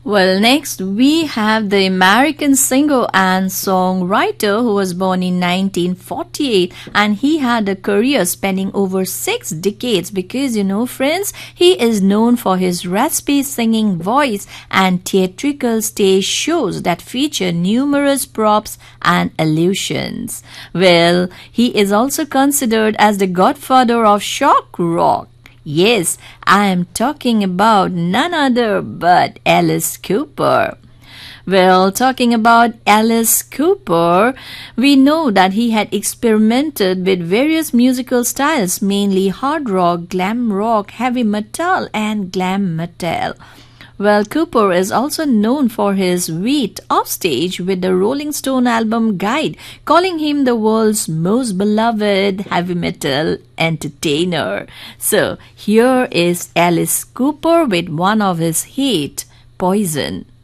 Well, next we have the American singer and songwriter who was born in 1948, and he had a career spanning over 6 decades because, friends, he is known for his raspy singing voice and theatrical stage shows that feature numerous props and illusions. Well, he is also considered as the godfather of shock rock. Yes, I am talking about none other but Alice Cooper. Well, talking about Alice Cooper, we know that he had experimented with various musical styles, mainly hard rock, glam rock, heavy metal, and glam metal. Well, Cooper is also known for his wit offstage with the Rolling Stone album Guide, calling him the world's most beloved heavy metal entertainer. So, here is Alice Cooper with one of his hits, Poison.